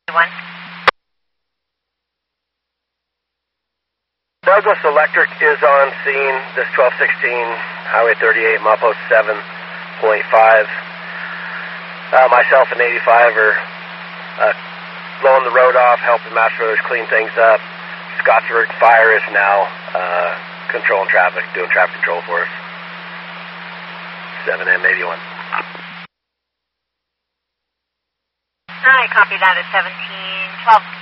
One. Douglas Electric is on scene. This 1216 Highway 38, Mapo 7.5. Myself and 85 are blowing the road off, helping Master Brothers clean things up. Scottsburg Fire is now controlling traffic, doing traffic control for us. 7M81. Alright, copy that at 1712.